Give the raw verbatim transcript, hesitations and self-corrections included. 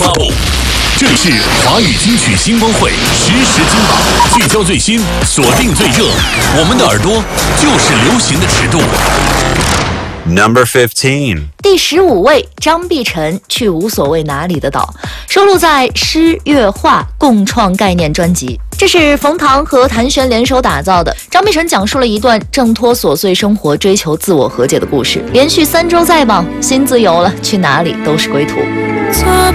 发布。这里是华语金曲新光会实时金榜，聚焦最新，锁定最热，我们的耳朵就是流行的尺度。 Number fifteen， 第十五位，张碧晨去无所谓哪里的岛，收录在诗乐画共创概念专辑。这是冯唐和谭旋联手打造的。张碧晨讲述了一段挣脱琐碎生活、追求自我和解的故事。连续三周在榜，心自由了，去哪里都是归途。